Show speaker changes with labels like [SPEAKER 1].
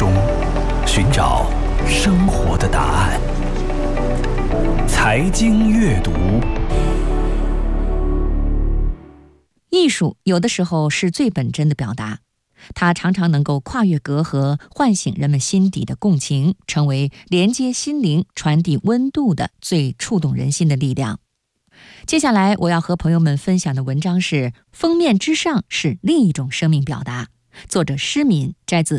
[SPEAKER 1] 中寻找生活的答案。财经阅读，
[SPEAKER 2] 艺术有的时候是最本真的表达，它常常能够跨越隔阂，唤醒人们心底的共情，成为连接心灵、传递温度的最触动人心的力量。接下来我要和朋友们分享的文章是《封面之上是另一种生命表达》，作者施敏，摘自